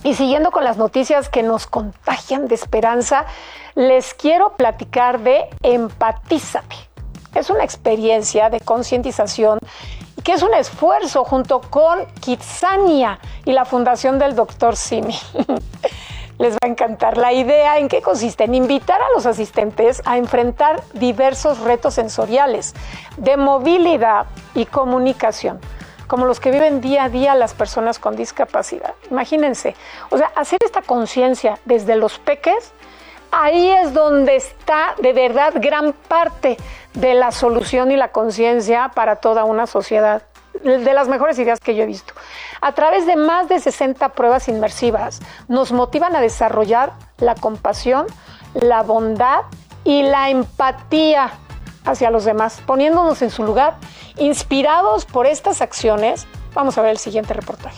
Y siguiendo con las noticias que nos contagian de esperanza, les quiero platicar de Empatízate. Es una experiencia de concientización que es un esfuerzo junto con Kitsania y la fundación del Dr. Simi. Les va a encantar. La idea, ¿en qué consiste? En invitar a los asistentes a enfrentar diversos retos sensoriales de movilidad y comunicación, como los que viven día a día las personas con discapacidad. Imagínense, o sea, hacer esta conciencia desde los peques, ahí es donde está de verdad gran parte de la solución y la conciencia para toda una sociedad. De las mejores ideas que yo he visto. A través de más de 60 pruebas inmersivas, nos motivan a desarrollar la compasión, la bondad y la empatía hacia los demás, poniéndonos en su lugar. Inspirados por estas acciones, vamos a ver el siguiente reportaje.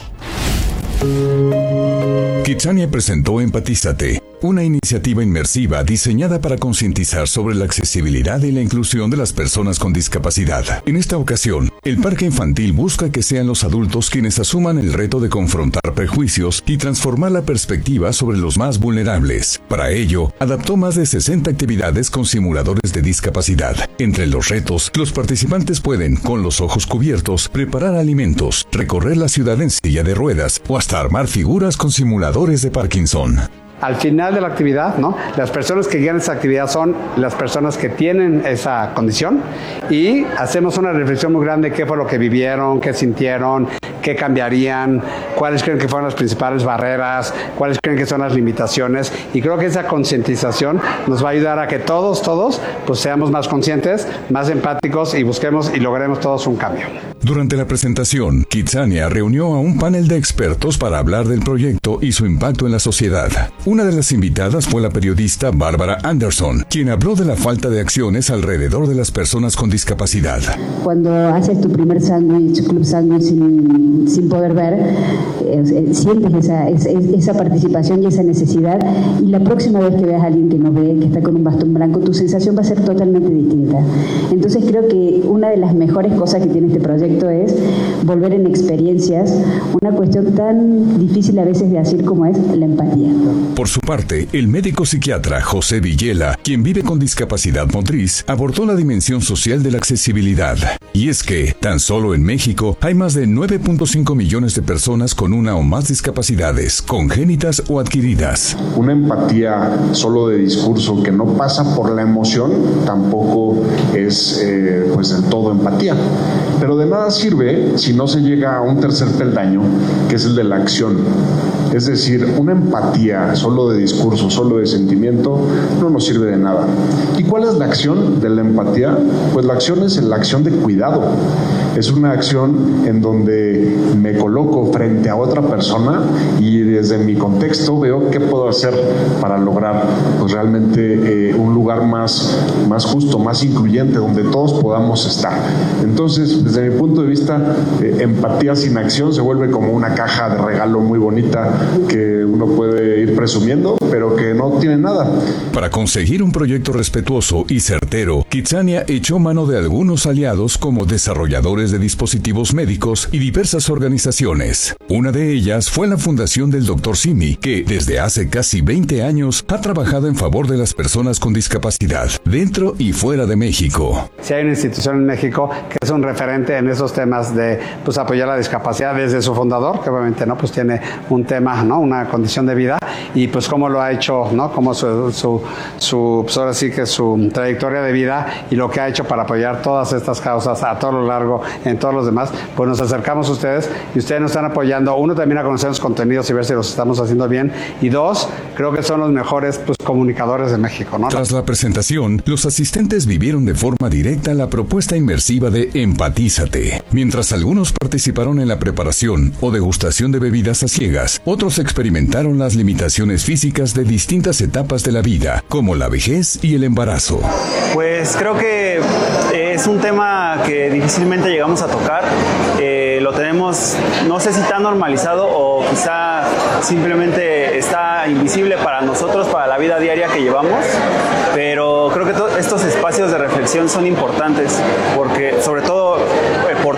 Kitsania presentó Empatízate, una iniciativa inmersiva diseñada para concientizar sobre la accesibilidad y la inclusión de las personas con discapacidad. En esta ocasión, el parque infantil busca que sean los adultos quienes asuman el reto de confrontar prejuicios y transformar la perspectiva sobre los más vulnerables. Para ello, adaptó más de 60 actividades con simuladores de discapacidad. Entre los retos, los participantes pueden, con los ojos cubiertos, preparar alimentos, recorrer la ciudad en silla de ruedas o hasta armar figuras con simuladores de Parkinson. Al final de la actividad, ¿no? Las personas que guían esa actividad son las personas que tienen esa condición y hacemos una reflexión muy grande: qué fue lo que vivieron, qué sintieron, qué cambiarían, cuáles creen que fueron las principales barreras, cuáles creen que son las limitaciones, y creo que esa concientización nos va a ayudar a que todos, pues seamos más conscientes, más empáticos y busquemos y logremos todos un cambio. Durante la presentación, Kitsania reunió a un panel de expertos para hablar del proyecto y su impacto en la sociedad. Una de las invitadas fue la periodista Bárbara Anderson, quien habló de la falta de acciones alrededor de las personas con discapacidad. Cuando haces tu primer sándwich, club sándwich sin poder ver, sientes esa participación y esa necesidad, y la próxima vez que veas a alguien que no ve, que está con un bastón blanco, tu sensación va a ser totalmente distinta. Entonces creo que una de las mejores cosas que tiene este proyecto es volver en experiencias una cuestión tan difícil a veces de decir como es la empatía. Por su parte, el médico psiquiatra José Villela, quien vive con discapacidad motriz, abordó la dimensión social de la accesibilidad. Y es que, tan solo en México, hay más de 9.5 millones de personas con una o más discapacidades, congénitas o adquiridas. Una empatía solo de discurso que no pasa por la emoción tampoco es pues del todo empatía. Pero de nada sirve si no se llega a un tercer peldaño, que es el de la acción. Es decir, una empatía solo de discurso, solo de sentimiento, no nos sirve de nada. ¿Y cuál es la acción de la empatía? Pues la acción es la acción de cuidado. Es una acción en donde me coloco frente a otra persona y desde mi contexto veo qué puedo hacer para lograr pues realmente un lugar más justo, más incluyente, donde todos podamos estar. Entonces, desde mi punto de vista, empatía sin acción se vuelve como una caja de regalo muy bonita que uno puede ir presumiendo, pero que no tiene nada. Para conseguir un proyecto respetuoso y certero, Kitsania echó mano de algunos aliados como desarrolladores de dispositivos médicos y diversas organizaciones. Una de ellas fue la fundación del Dr. Simi, que desde hace casi 20 años ha trabajado en favor de las personas con discapacidad, dentro y fuera de México. Si hay una institución en México que es un referente en esos temas de pues apoyar la discapacidad desde su fundador, que obviamente no pues tiene un tema, no, una condición de vida, y pues cómo lo ha hecho, no, como pues ahora sí que su trayectoria de vida y lo que ha hecho para apoyar todas estas causas a todo lo largo en todos los demás, pues nos acercamos a ustedes y ustedes nos están apoyando, uno, también a conocer los contenidos y ver si los estamos haciendo bien, y dos, creo que son los mejores pues comunicadores de México, ¿no? Tras la presentación, los asistentes vivieron de forma directa la propuesta inmersiva de Empatízate. Mientras algunos participaron en la preparación o degustación de bebidas a ciegas, otros experimentaron las limitaciones físicas de distintas etapas de la vida, como la vejez y el embarazo. Pues creo que es un tema que difícilmente llegamos a tocar. Lo tenemos, no sé si tan normalizado o quizá simplemente está invisible para nosotros, para la vida diaria que llevamos, pero creo que estos espacios de reflexión son importantes porque sobre todo